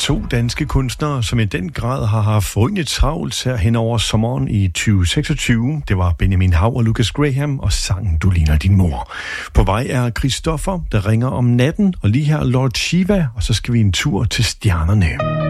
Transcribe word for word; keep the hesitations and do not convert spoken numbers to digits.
to danske kunstnere, som i den grad har haft forrygende travlt her hen over sommeren i tyve seksogtyve. Det var Benjamin Hav og Lucas Graham og sangen Du ligner din mor. På vej er Christoffer, der ringer om natten, og lige her Lord Shiva, og så skal vi en tur til stjernerne.